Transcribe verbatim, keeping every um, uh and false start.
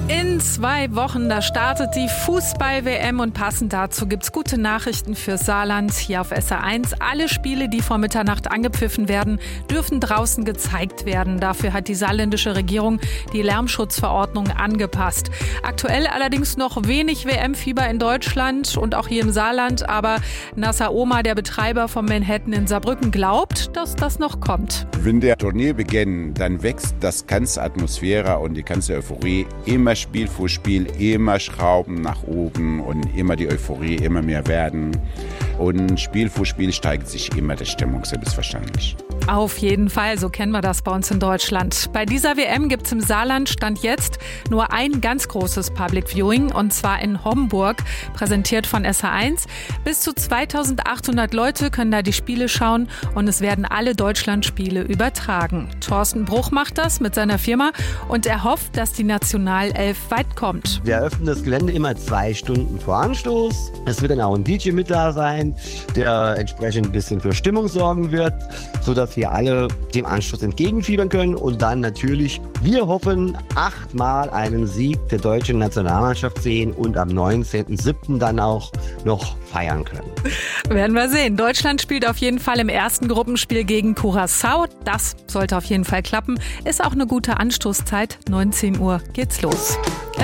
In zwei Wochen, da startet die Fußball-W M und passend dazu gibt's gute Nachrichten für Saarland hier auf S R eins. Alle Spiele, die vor Mitternacht angepfiffen werden, dürfen draußen gezeigt werden. Dafür hat die saarländische Regierung die Lärmschutzverordnung angepasst. Aktuell allerdings noch wenig W M-Fieber in Deutschland und auch hier im Saarland. Aber Nasser Omar, der Betreiber von Manhattan in Saarbrücken, glaubt, dass das noch kommt. Wenn der Turnier beginnt, dann wächst das ganze Atmosphäre und die ganze Euphorie immer Spiel für Spiel, immer Schrauben nach oben und immer die Euphorie immer mehr werden. Und Spiel für Spiel steigt sich immer die Stimmung, selbstverständlich. Auf jeden Fall, so kennen wir das bei uns in Deutschland. Bei dieser W M gibt es im Saarland Stand jetzt nur ein ganz großes Public Viewing, und zwar in Homburg, präsentiert von S R eins. Bis zu zweitausendachthundert Leute können da die Spiele schauen und es werden alle Deutschlandspiele übertragen. Thorsten Bruch macht das mit seiner Firma und er hofft, dass die Nationalelf weit kommt. Wir eröffnen das Gelände immer zwei Stunden vor Anstoß. Es wird dann auch ein D J mit da sein, der entsprechend ein bisschen für Stimmung sorgen wird, sodass wir alle dem Anstoß entgegenfiebern können und dann natürlich, wir hoffen, achtmal einen Sieg der deutschen Nationalmannschaft sehen und am neunzehnten siebten dann auch noch feiern können. Werden wir sehen. Deutschland spielt auf jeden Fall im ersten Gruppenspiel gegen Curaçao. Das sollte auf jeden Fall klappen. Ist auch eine gute Anstoßzeit. neunzehn Uhr geht's los.